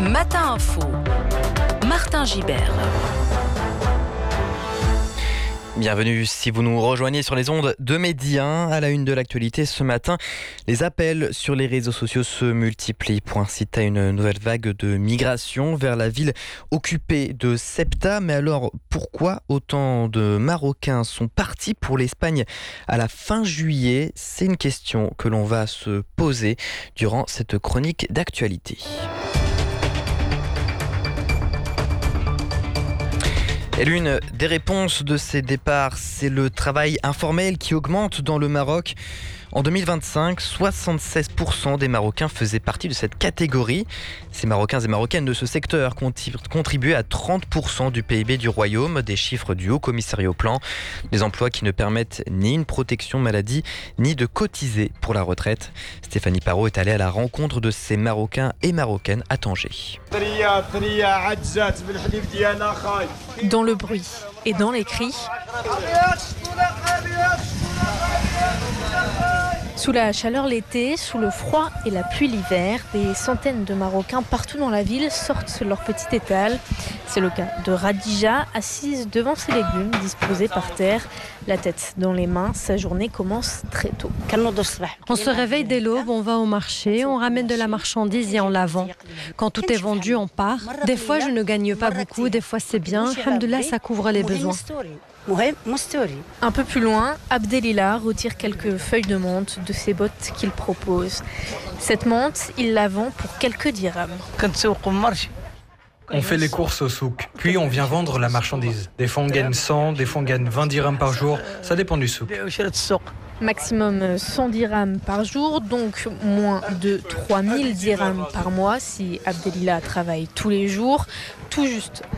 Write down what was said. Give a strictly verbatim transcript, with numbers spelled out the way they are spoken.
Matin Info, Martin Gibert. Bienvenue si vous nous rejoignez sur les ondes de Midi un. À la une de l'actualité ce matin, les appels sur les réseaux sociaux se multiplient pour inciter à une nouvelle vague de migration vers la ville occupée de Ceuta. Mais alors, pourquoi autant de Marocains sont partis pour l'Espagne à la fin juillet? C'est une question que l'on va se poser durant cette chronique d'actualité. Et l'une des réponses de ces départs, c'est le travail informel qui augmente dans le Maroc. En deux mille vingt-cinq, soixante-seize pour cent des Marocains faisaient partie de cette catégorie. Ces Marocains et Marocaines de ce secteur contribuaient à trente pour cent du P I B du royaume, des chiffres du Haut Commissariat au Plan. Des emplois qui ne permettent ni une protection maladie, ni de cotiser pour la retraite. Stéphanie Parot est allée à la rencontre de ces Marocains et Marocaines à Tanger. Dans le bruit et dans les cris, sous la chaleur l'été, sous le froid et la pluie l'hiver, des centaines de Marocains partout dans la ville sortent leur petit étal. C'est le cas de Radija, assise devant ses légumes disposés par terre, la tête dans les mains. Sa journée commence très tôt. On se réveille dès l'aube, on va au marché, on ramène de la marchandise et on la vend. Quand tout est vendu, on part. Des fois, je ne gagne pas beaucoup, des fois c'est bien. Alhamdoulilah, ça couvre les besoins. Un peu plus loin, Abdelila retire quelques feuilles de menthe de ses bottes qu'il propose. Cette menthe, il la vend pour quelques dirhams. On fait les courses au souk, puis on vient vendre la marchandise. Des fois on gagne cent, des fois on gagne vingt dirhams par jour, ça dépend du souk. Maximum cent dirhams par jour, donc moins de trois mille dirhams par mois si Abdelila travaille tous les jours. Tout juste